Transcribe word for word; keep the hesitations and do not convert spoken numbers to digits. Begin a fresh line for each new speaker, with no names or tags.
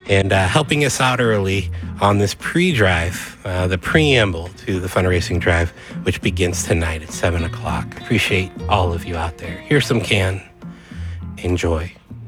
and uh, helping us out early on this pre-drive, uh, the preamble to the fundraising drive, which begins tonight at seven o'clock. Appreciate all of you out there. Here's some Can. Enjoy.